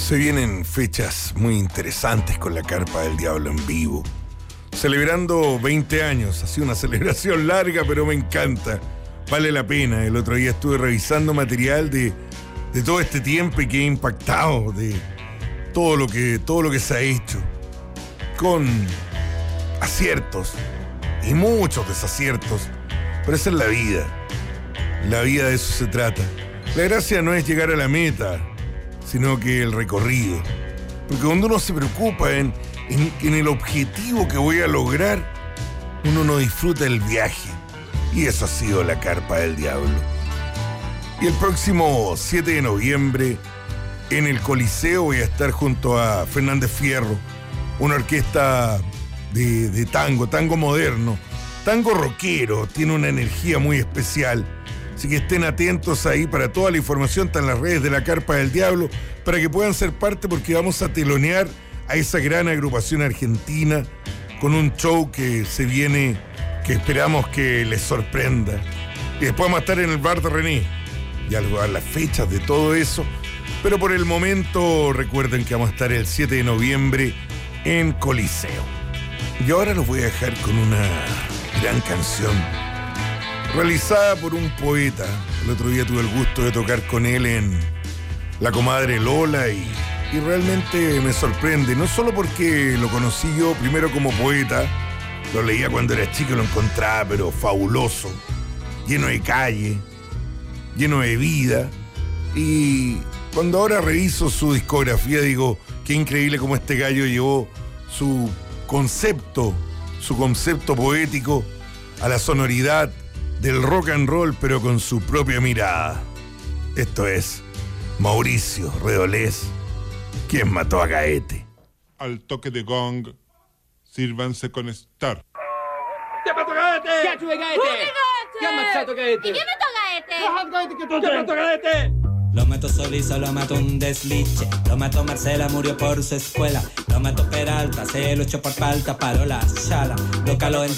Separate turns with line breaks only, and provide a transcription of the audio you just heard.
Se vienen fechas muy interesantes con la Carpa del Diablo en vivo. Celebrando 20 años, ha sido una celebración larga, pero me encanta. Vale la pena. El otro día estuve revisando material de todo este tiempo y quedé impactado de todo lo que se ha hecho. Con aciertos y muchos desaciertos. Pero esa es la vida. La vida de eso se trata. La gracia no es llegar a la meta, sino que el recorrido. Porque cuando uno se preocupa en el objetivo que voy a lograr, uno no disfruta el viaje. Y eso ha sido la Carpa del Diablo. Y el próximo 7 de noviembre, en el Coliseo, voy a estar junto a Fernández Fierro, una orquesta de tango moderno, tango rockero, tiene una energía muy especial. Así que estén atentos ahí para toda la información, está en las redes de la Carpa del Diablo, para que puedan ser parte, porque vamos a telonear a esa gran agrupación argentina con un show que se viene, que esperamos que les sorprenda. Y después vamos a estar en el bar de René, ya les voy a dar las fechas de todo eso, pero por el momento recuerden que vamos a estar el 7 de noviembre en Coliseo. Y ahora los voy a dejar con una gran canción realizada por un poeta. El otro día tuve el gusto de tocar con él en La Comadre Lola y realmente me sorprende, no solo porque lo conocí yo primero como poeta, lo leía cuando era chico y lo encontraba, pero fabuloso, lleno de calle, lleno de vida, y cuando ahora reviso su discografía digo, qué increíble cómo este gallo llevó su concepto poético a la sonoridad del rock and roll, pero con su propia mirada. Esto es Mauricio Redolés, quien mató a Gaete.
Al toque de gong, sírvanse con Star.
¡Ti ha fatto Gaete!
Chi ha fatto Gaete?
Chi ha ammazzato Gaete?
¿Y quién mató a Gaete?
Chi ha fatto Gaete?
Lo mató Solís, lo mató un desliche. Lo mató Marcela, murió por su escuela. Lo mató Peralta, se lo echó por falta, paró la sala. Lo caló en